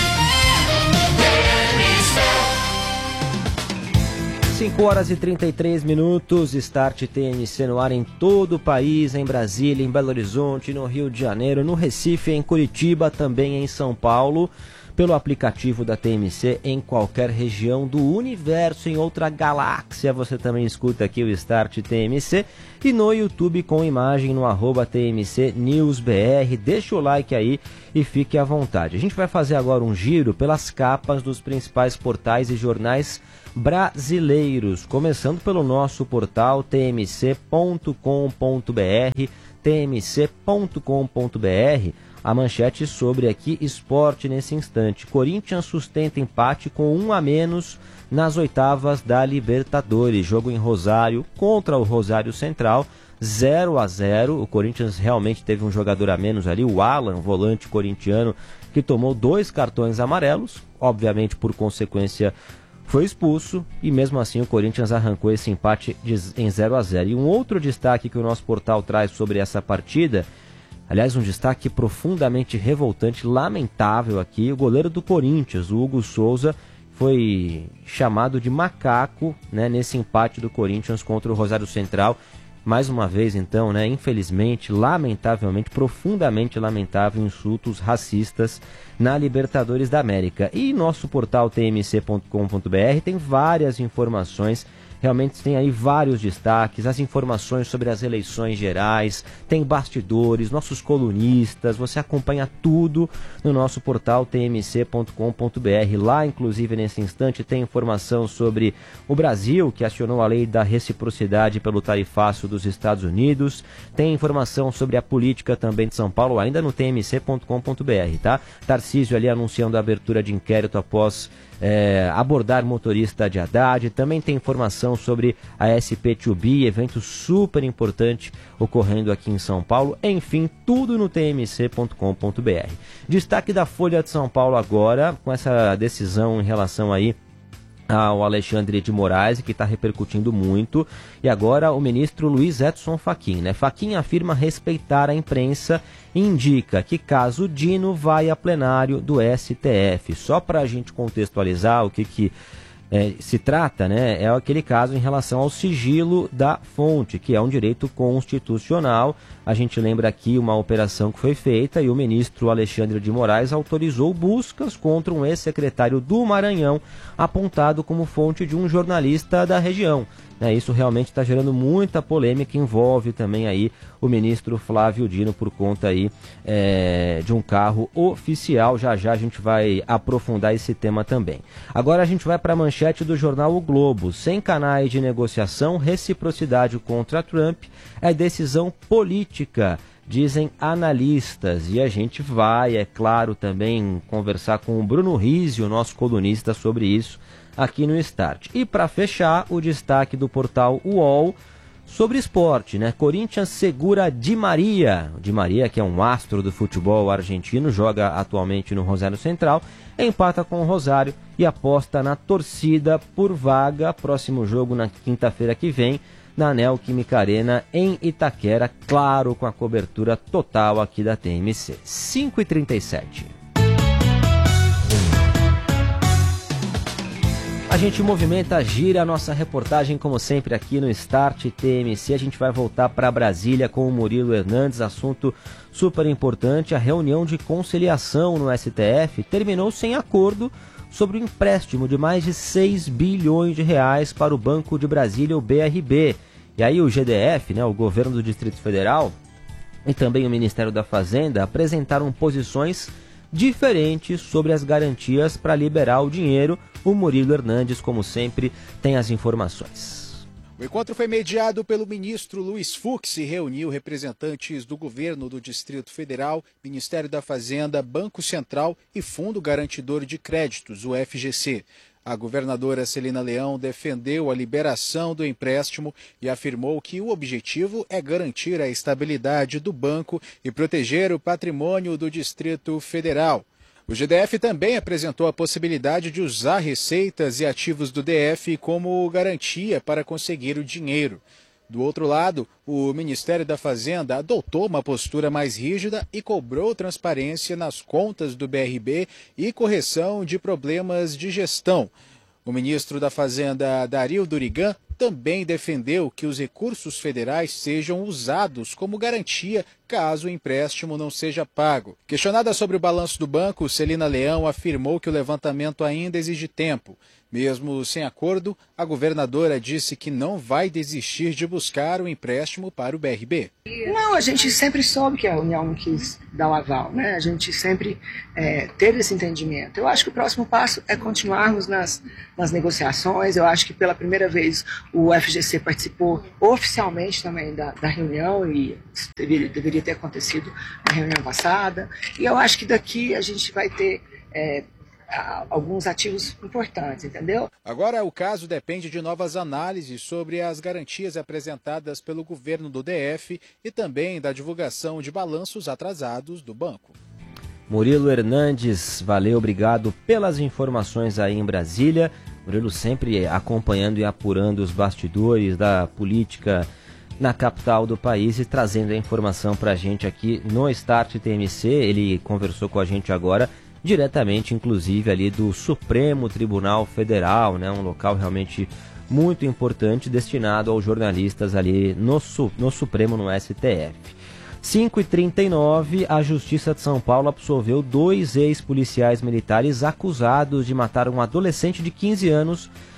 cinco horas e trinta e três minutos, Start T M C no ar em todo o país, em Brasília, em Belo Horizonte, no Rio de Janeiro, no Recife, em Curitiba, também em São Paulo, pelo aplicativo da T M C em qualquer região do universo, em outra galáxia, você também escuta aqui o Start T M C, e no YouTube com imagem no arroba T M C News B R, deixa o like aí e fique à vontade. A gente vai fazer agora um giro pelas capas dos principais portais e jornais brasileiros, começando pelo nosso portal t m c ponto com ponto b r, t m c ponto com ponto b r, a manchete sobre aqui esporte nesse instante. Corinthians sustenta empate com um a menos nas oitavas da Libertadores, jogo em Rosário contra o Rosário Central, zero a zero, o Corinthians realmente teve um jogador a menos ali, o Alan, volante corintiano, que tomou dois cartões amarelos, obviamente por consequência foi expulso, e mesmo assim o Corinthians arrancou esse empate de, em zero a zero. E um outro destaque que o nosso portal traz sobre essa partida, aliás, um destaque profundamente revoltante, lamentável aqui, o goleiro do Corinthians, o Hugo Souza, foi chamado de macaco, né, nesse empate do Corinthians contra o Rosário Central. Mais uma vez, então, né, infelizmente, lamentavelmente, profundamente lamentável, insultos racistas na Libertadores da América. E nosso portal t m c ponto com ponto b r tem várias informações realmente tem aí vários destaques, as informações sobre as eleições gerais, tem bastidores, nossos colunistas, você acompanha tudo no nosso portal t m c ponto com ponto b r. Lá, inclusive, nesse instante, tem informação sobre o Brasil, que acionou a lei da reciprocidade pelo tarifácio dos Estados Unidos, tem informação sobre a política também de São Paulo, ainda no t m c ponto com ponto b r, tá? Tarcísio ali anunciando a abertura de inquérito após É, abordar motorista de Haddad. Também tem informação sobre a S P dois B, evento super importante ocorrendo aqui em São Paulo. Enfim, tudo no t m c ponto com ponto b r. Destaque da Folha de São Paulo agora, com essa decisão em relação aí ao Alexandre de Moraes, que está repercutindo muito, e agora o ministro Luiz Edson Fachin, né? Fachin afirma respeitar a imprensa e indica que caso Dino vai a plenário do S T F. Só para a gente contextualizar o que, que é, se trata, né? É aquele caso em relação ao sigilo da fonte, que é um direito constitucional. A gente lembra aqui uma operação que foi feita e o ministro Alexandre de Moraes autorizou buscas contra um ex-secretário do Maranhão, apontado como fonte de um jornalista da região. É, isso realmente está gerando muita polêmica, envolve também aí o ministro Flávio Dino por conta aí é, de um carro oficial. Já já a gente vai aprofundar esse tema também. Agora a gente vai para a manchete do jornal O Globo. Sem canais de negociação, reciprocidade contra Trump é decisão política, dizem analistas. E a gente vai, é claro, também conversar com o Bruno Rizzi, nosso colunista, sobre isso aqui no Start. E para fechar, o destaque do portal U O L sobre esporte, né? Corinthians segura Di Maria. Di Maria, que é um astro do futebol argentino, joga atualmente no Rosário Central, empata com o Rosário e aposta na torcida por vaga. Próximo jogo na quinta-feira que vem, na Neoquímica Arena, em Itaquera, claro, com a cobertura total aqui da T M C. cinco e trinta e sete. A gente movimenta, gira a nossa reportagem, como sempre, aqui no Start T M C. A gente vai voltar para Brasília com o Murilo Hernandes, assunto super importante. A reunião de conciliação no S T F terminou sem acordo sobre o empréstimo de mais de seis bilhões de reais para o Banco de Brasília, o B R B. E aí o G D F, né, o governo do Distrito Federal, e também o Ministério da Fazenda apresentaram posições diferentes sobre as garantias para liberar o dinheiro. O Murilo Hernandes, como sempre, tem as informações. O encontro foi mediado pelo ministro Luiz Fux e reuniu representantes do governo do Distrito Federal, Ministério da Fazenda, Banco Central e Fundo Garantidor de Créditos, o F G C. A governadora Celina Leão defendeu a liberação do empréstimo e afirmou que o objetivo é garantir a estabilidade do banco e proteger o patrimônio do Distrito Federal. O G D F também apresentou a possibilidade de usar receitas e ativos do D F como garantia para conseguir o dinheiro. Do outro lado, o Ministério da Fazenda adotou uma postura mais rígida e cobrou transparência nas contas do B R B e correção de problemas de gestão. O ministro da Fazenda, Dario Durigan, também defendeu que os recursos federais sejam usados como garantia caso o empréstimo não seja pago. Questionada sobre o balanço do banco, Celina Leão afirmou que o levantamento ainda exige tempo. Mesmo sem acordo, a governadora disse que não vai desistir de buscar o empréstimo para o B R B. Não, a gente sempre soube que a União não quis dar o aval, né? A gente sempre é, teve esse entendimento. Eu acho que o próximo passo é continuarmos nas, nas negociações. Eu acho que pela primeira vez o F G C participou oficialmente também da, da reunião e deveria, deveria ter acontecido na reunião passada. E eu acho que daqui a gente vai ter É, alguns ativos importantes, entendeu? Agora o caso depende de novas análises sobre as garantias apresentadas pelo governo do D F e também da divulgação de balanços atrasados do banco. Murilo Hernandes, valeu, obrigado pelas informações aí em Brasília. Murilo sempre acompanhando e apurando os bastidores da política na capital do país e trazendo a informação para a gente aqui no Start T M C. Ele conversou com a gente agora diretamente, inclusive, ali do Supremo Tribunal Federal, né? Um local realmente muito importante, destinado aos jornalistas ali no, no Supremo, no S T F. cinco e trinta e nove, a Justiça de São Paulo absolveu dois ex-policiais militares acusados de matar um adolescente de quinze anos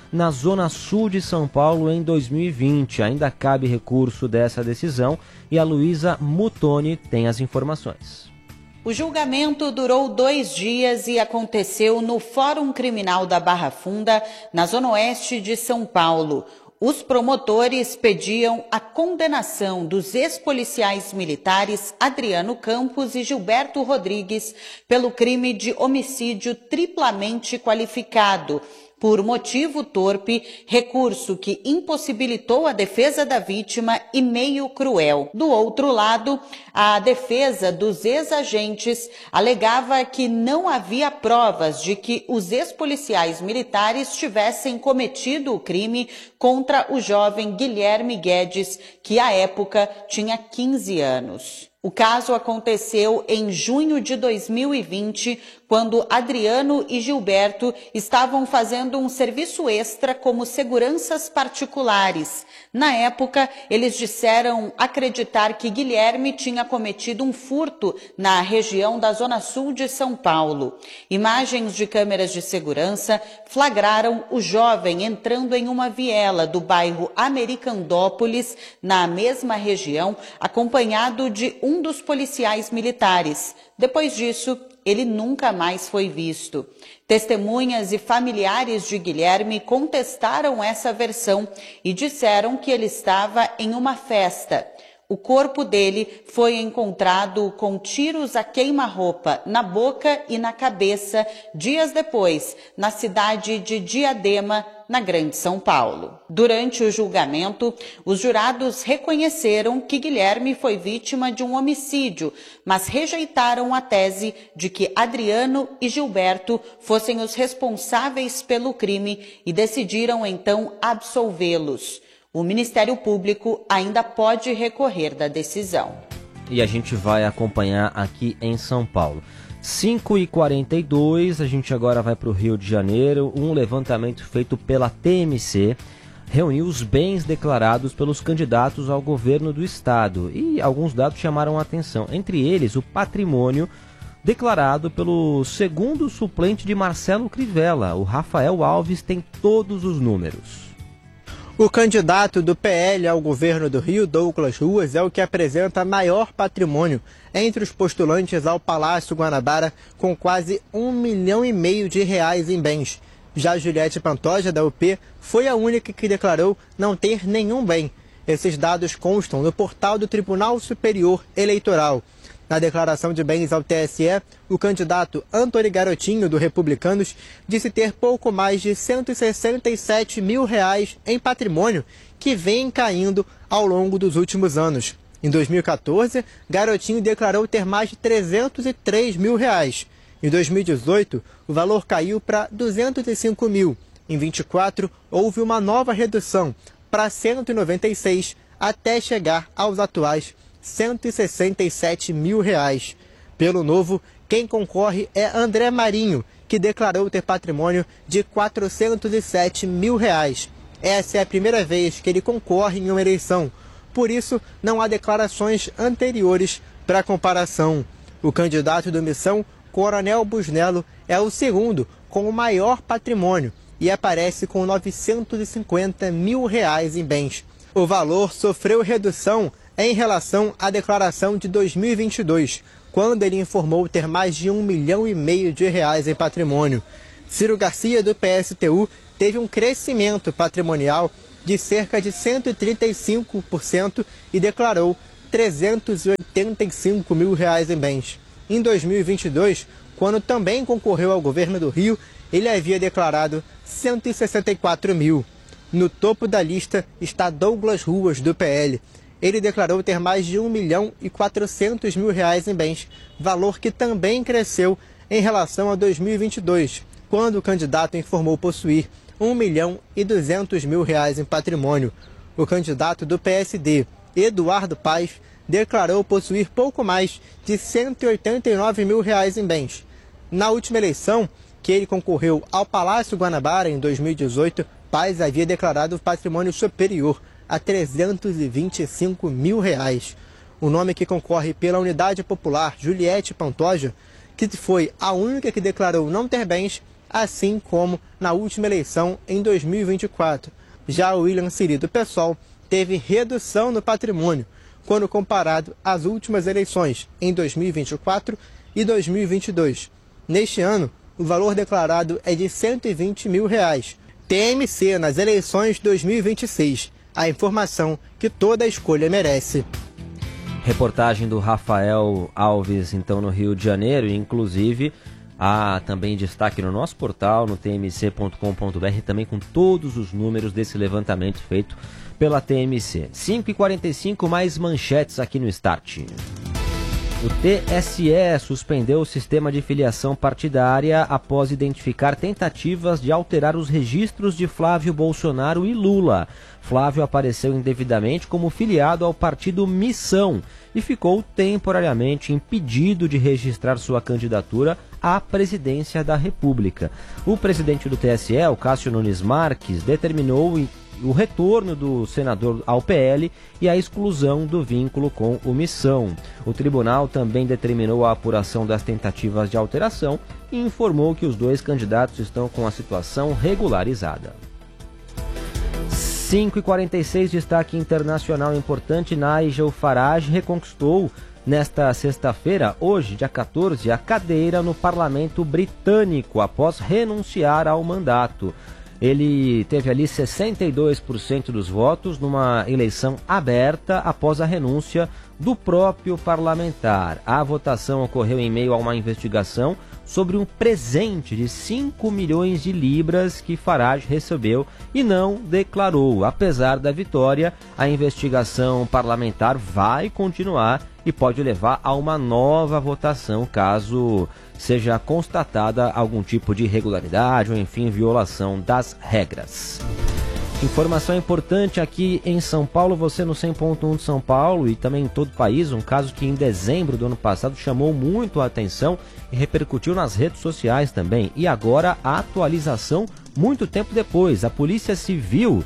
na Zona Sul de São Paulo em dois mil e vinte. Ainda cabe recurso dessa decisão e a Luísa Mutoni tem as informações. O julgamento durou dois dias e aconteceu no Fórum Criminal da Barra Funda, na Zona Oeste de São Paulo. Os promotores pediam a condenação dos ex-policiais militares Adriano Campos e Gilberto Rodrigues pelo crime de homicídio triplamente qualificado, por motivo torpe, recurso que impossibilitou a defesa da vítima e meio cruel. Do outro lado, a defesa dos ex-agentes alegava que não havia provas de que os ex-policiais militares tivessem cometido o crime contra o jovem Guilherme Guedes, que à época tinha quinze anos. O caso aconteceu em junho de dois mil e vinte, quando Adriano e Gilberto estavam fazendo um serviço extra como seguranças particulares. Na época, eles disseram acreditar que Guilherme tinha cometido um furto na região da Zona Sul de São Paulo. Imagens de câmeras de segurança flagraram o jovem entrando em uma viela do bairro Americandópolis, na mesma região, acompanhado de um dos policiais militares. Depois disso, ele nunca mais foi visto. Testemunhas e familiares de Guilherme contestaram essa versão e disseram que ele estava em uma festa. O corpo dele foi encontrado com tiros a queima-roupa na boca e na cabeça dias depois, na cidade de Diadema, na Grande São Paulo. Durante o julgamento, os jurados reconheceram que Guilherme foi vítima de um homicídio, mas rejeitaram a tese de que Adriano e Gilberto fossem os responsáveis pelo crime e decidiram então absolvê-los. O Ministério Público ainda pode recorrer da decisão. E a gente vai acompanhar aqui em São Paulo. cinco e quarenta e dois, a gente agora vai para o Rio de Janeiro. Um levantamento feito pela T M C reuniu os bens declarados pelos candidatos ao governo do estado. E alguns dados chamaram a atenção. Entre eles, o patrimônio declarado pelo segundo suplente de Marcelo Crivella. O Rafael Alves tem todos os números. O candidato do P L ao governo do Rio, Douglas Ruas, é o que apresenta maior patrimônio entre os postulantes ao Palácio Guanabara, com quase um milhão e meio de reais em bens. Já Juliette Pantoja, da U P, foi a única que declarou não ter nenhum bem. Esses dados constam no portal do Tribunal Superior Eleitoral. Na declaração de bens ao T S E, o candidato Antony Garotinho, do Republicanos, disse ter pouco mais de cento e sessenta e sete mil reais em patrimônio, que vem caindo ao longo dos últimos anos. Em dois mil e quatorze, Garotinho declarou ter mais de trezentos e três mil reais. Em dois mil e dezoito, o valor caiu para duzentos e cinco mil. Em vinte e quatro, houve uma nova redução para cento e noventa e seis, até chegar aos atuais cento e sessenta e sete mil reais. Pelo Novo, quem concorre é André Marinho, que declarou ter patrimônio de quatrocentos e sete mil reais. Essa é a primeira vez que ele concorre em uma eleição, por isso não há declarações anteriores para comparação. O candidato do Missão, Coronel Busnello, é o segundo com o maior patrimônio e aparece com novecentos e cinquenta mil reais em bens. O valor sofreu redução em relação à declaração de dois mil e vinte e dois, quando ele informou ter mais de um milhão e meio de reais em patrimônio. Ciro Garcia, do P S T U, teve um crescimento patrimonial de cerca de cento e trinta e cinco por cento e declarou trezentos e oitenta e cinco mil reais em bens. Em dois mil e vinte e dois, quando também concorreu ao governo do Rio, ele havia declarado cento e sessenta e quatro mil. No topo da lista está Douglas Ruas, do P L. Ele declarou ter mais de um milhão e quatrocentos mil reais em bens, valor que também cresceu em relação a dois mil e vinte e dois, quando o candidato informou possuir um milhão e duzentos mil reais em patrimônio. O candidato do P S D, Eduardo Paes, declarou possuir pouco mais de cento e oitenta e nove mil reais em bens. Na última eleição, que ele concorreu ao Palácio Guanabara em dois mil e dezoito, Paes havia declarado patrimônio superior a trezentos e vinte e cinco mil reais. O nome que concorre pela Unidade Popular, Juliette Pantoja, que foi a única que declarou não ter bens, assim como na última eleição em dois mil e vinte e quatro. Já o William Siri do PSOL teve redução no patrimônio, quando comparado às últimas eleições, em dois mil e vinte e quatro e dois mil e vinte e dois. Neste ano, o valor declarado é de cento e vinte mil reais. T M C nas eleições de dois mil e vinte e seis. A informação que toda escolha merece. Reportagem do Rafael Alves, então, no Rio de Janeiro, inclusive há também destaque no nosso portal, no t m c ponto com ponto b r, também com todos os números desse levantamento feito pela T M C. cinco e quarenta e cinco, mais manchetes aqui no Start. O T S E suspendeu o sistema de filiação partidária após identificar tentativas de alterar os registros de Flávio Bolsonaro e Lula. Flávio apareceu indevidamente como filiado ao partido Missão e ficou temporariamente impedido de registrar sua candidatura à presidência da República. O presidente do T S E, o Cássio Nunes Marques, determinou o retorno do senador ao P L e a exclusão do vínculo com o Missão. O tribunal também determinou a apuração das tentativas de alteração e informou que os dois candidatos estão com a situação regularizada. cinco e quarenta e seis, destaque internacional importante. Nigel Farage reconquistou nesta sexta-feira, hoje, dia quatorze, a cadeira no parlamento britânico após renunciar ao mandato. Ele teve ali sessenta e dois por cento dos votos numa eleição aberta após a renúncia do próprio parlamentar. A votação ocorreu em meio a uma investigação sobre um presente de cinco milhões de libras que Farage recebeu e não declarou. Apesar da vitória, a investigação parlamentar vai continuar e pode levar a uma nova votação caso seja constatada algum tipo de irregularidade ou, enfim, violação das regras. Informação importante aqui em São Paulo, você no cem ponto um de São Paulo e também em todo o país, um caso que em dezembro do ano passado chamou muito a atenção e repercutiu nas redes sociais também. E agora a atualização muito tempo depois. A Polícia Civil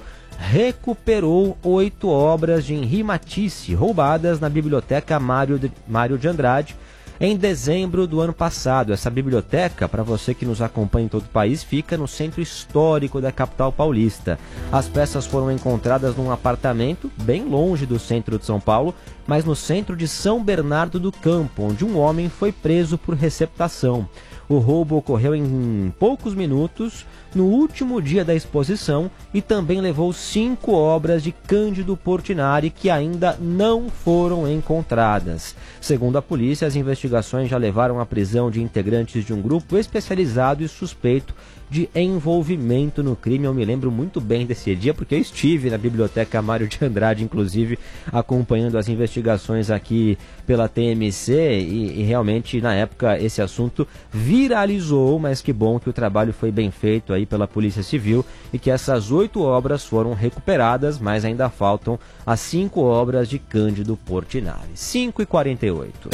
recuperou oito obras de Henri Matisse roubadas na biblioteca Mário de, Mário de Andrade em dezembro do ano passado. Essa biblioteca, para você que nos acompanha em todo o país, fica no centro histórico da capital paulista. As peças foram encontradas num apartamento bem longe do centro de São Paulo, mas no centro de São Bernardo do Campo, onde um homem foi preso por receptação. O roubo ocorreu em poucos minutos, no último dia da exposição, e também levou cinco obras de Cândido Portinari que ainda não foram encontradas. Segundo a polícia, as investigações já levaram à prisão de integrantes de um grupo especializado e suspeito de envolvimento no crime. Eu me lembro muito bem desse dia, porque eu estive na biblioteca Mário de Andrade, inclusive, acompanhando as investigações aqui pela T M C, e, e realmente, na época, esse assunto viralizou, mas que bom que o trabalho foi bem feito aí pela Polícia Civil e que essas oito obras foram recuperadas, mas ainda faltam as cinco obras de Cândido Portinari. cinco e quarenta e oito.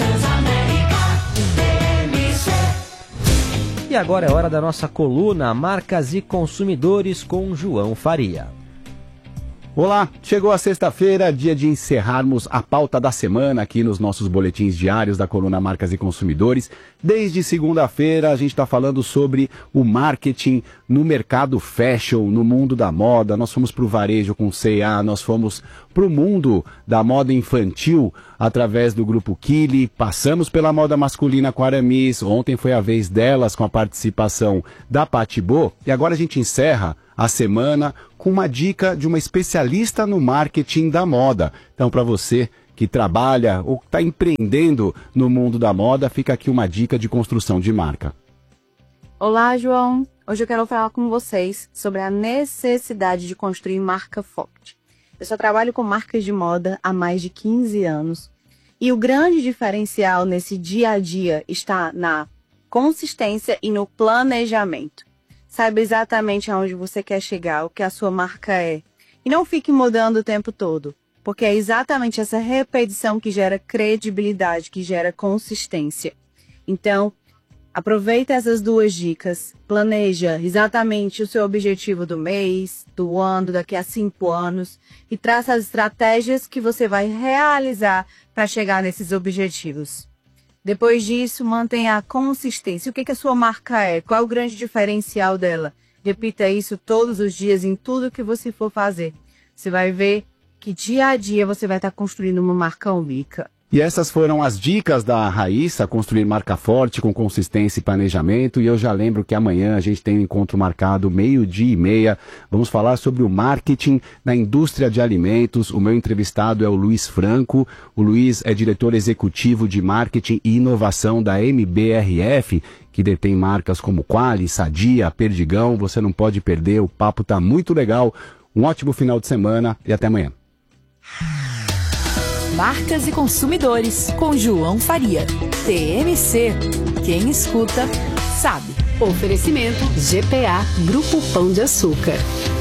E agora é hora da nossa coluna Marcas e Consumidores com João Faria. Olá, chegou a sexta-feira, dia de encerrarmos a pauta da semana aqui nos nossos boletins diários da coluna Marcas e Consumidores. Desde segunda-feira a gente está falando sobre o marketing no mercado fashion, no mundo da moda. Nós fomos para o varejo com C e A, nós fomos para o mundo da moda infantil através do Grupo Kili, passamos pela moda masculina com a Aramis, ontem foi a vez delas com a participação da Patibô, e agora a gente encerra a semana com uma dica de uma especialista no marketing da moda. Então, para você que trabalha ou está empreendendo no mundo da moda, fica aqui uma dica de construção de marca. Olá, João. Hoje eu quero falar com vocês sobre a necessidade de construir marca forte. Eu só trabalho com marcas de moda há mais de quinze anos. E o grande diferencial nesse dia a dia está na consistência e no planejamento. Saiba exatamente aonde você quer chegar, o que a sua marca é. E não fique mudando o tempo todo, porque é exatamente essa repetição que gera credibilidade, que gera consistência. Então, aproveita essas duas dicas, planeja exatamente o seu objetivo do mês, do ano, daqui a cinco anos, e traça as estratégias que você vai realizar para chegar nesses objetivos. Depois disso, mantenha a consistência. O que, que a sua marca é? Qual é o grande diferencial dela? Repita isso todos os dias em tudo que você for fazer. Você vai ver que dia a dia você vai estar construindo uma marca única. E essas foram as dicas da Raíssa, construir marca forte com consistência e planejamento. E eu já lembro que amanhã a gente tem um encontro marcado, meio-dia e meia. Vamos falar sobre o marketing na indústria de alimentos. O meu entrevistado é o Luiz Franco. O Luiz é diretor executivo de marketing e inovação da M B R F, que detém marcas como Qualy, Sadia, Perdigão. Você não pode perder, o papo tá muito legal. Um ótimo final de semana e até amanhã. Marcas e Consumidores, com João Faria. T M C. Quem escuta, sabe. Oferecimento G P A, Grupo Pão de Açúcar.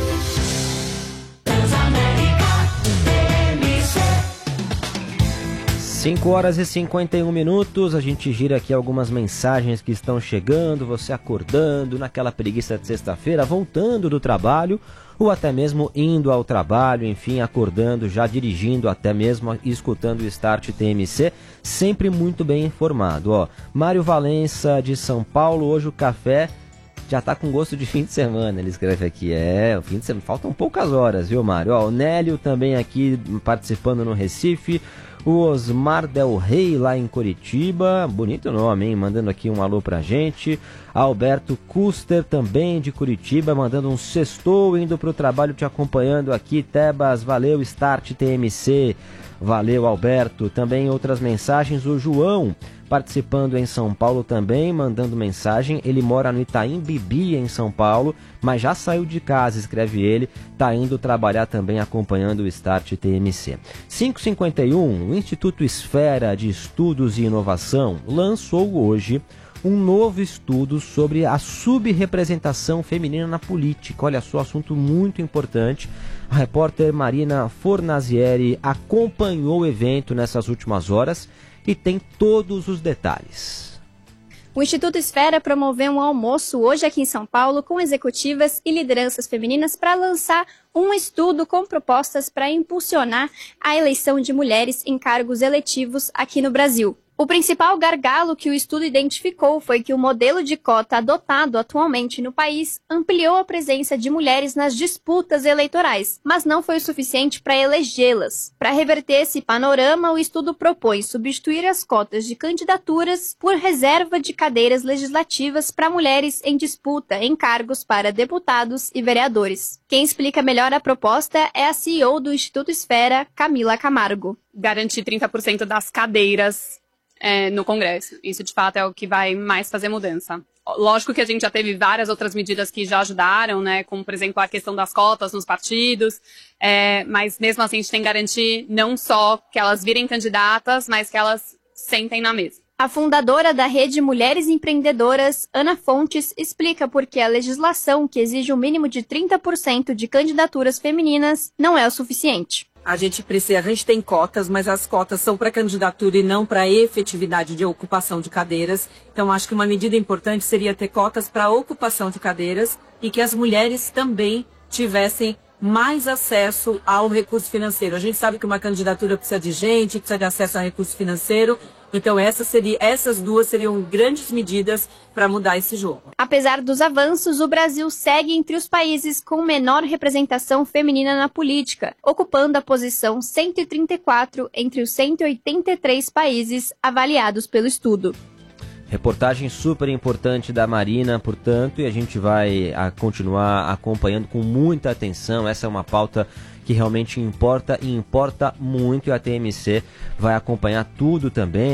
cinco horas e cinquenta e um minutos, a gente gira aqui algumas mensagens que estão chegando, você acordando naquela preguiça de sexta-feira, voltando do trabalho, ou até mesmo indo ao trabalho, enfim, acordando, já dirigindo, até mesmo escutando o Start T M C, sempre muito bem informado. Ó, Mário Valença, de São Paulo, hoje o café já tá com gosto de fim de semana, ele escreve aqui. É, o fim de semana, faltam poucas horas, viu, Mário? Ó, o Nélio também aqui participando no Recife. O Osmar Del Rey lá em Curitiba, bonito nome, hein? Mandando aqui um alô pra gente. Alberto Custer também de Curitiba, mandando um sextou, indo pro trabalho te acompanhando aqui. Tebas, valeu, Start T M C. Valeu, Alberto. Também outras mensagens, o João participando em São Paulo também, mandando mensagem. Ele mora no Itaim Bibi, em São Paulo, mas já saiu de casa, escreve ele. Tá indo trabalhar também acompanhando o Start T M C. cinco e cinquenta e um, o Instituto Esfera de Estudos e Inovação lançou hoje um novo estudo sobre a subrepresentação feminina na política. Olha só, assunto muito importante. A repórter Marina Fornazieri acompanhou o evento nessas últimas horas e tem todos os detalhes. O Instituto Esfera promoveu um almoço hoje aqui em São Paulo com executivas e lideranças femininas para lançar um estudo com propostas para impulsionar a eleição de mulheres em cargos eletivos aqui no Brasil. O principal gargalo que o estudo identificou foi que o modelo de cota adotado atualmente no país ampliou a presença de mulheres nas disputas eleitorais, mas não foi o suficiente para elegê-las. Para reverter esse panorama, o estudo propõe substituir as cotas de candidaturas por reserva de cadeiras legislativas para mulheres em disputa em cargos para deputados e vereadores. Quem explica melhor a proposta é a C E O do Instituto Esfera, Camila Camargo. Garantir trinta por cento das cadeiras É, no Congresso. Isso, de fato, é o que vai mais fazer mudança. Lógico que a gente já teve várias outras medidas que já ajudaram, né, como, por exemplo, a questão das cotas nos partidos, é, mas mesmo assim a gente tem que garantir não só que elas virem candidatas, mas que elas sentem na mesa. A fundadora da Rede Mulheres Empreendedoras, Ana Fontes, explica por que a legislação que exige um mínimo de trinta por cento de candidaturas femininas não é o suficiente. A gente precisa, a gente tem cotas, mas as cotas são para candidatura e não para efetividade de ocupação de cadeiras. Então, acho que uma medida importante seria ter cotas para ocupação de cadeiras e que as mulheres também tivessem mais acesso ao recurso financeiro. A gente sabe que uma candidatura precisa de gente, precisa de acesso a recurso financeiro. Então essa seria, essas duas seriam grandes medidas para mudar esse jogo. Apesar dos avanços, o Brasil segue entre os países com menor representação feminina na política, ocupando a posição cento e trinta e quatro entre os cento e oitenta e três países avaliados pelo estudo. Reportagem super importante da Marina, portanto, e a gente vai a, continuar acompanhando com muita atenção. Essa é uma pauta que realmente importa e importa muito, e a T M C vai acompanhar tudo também.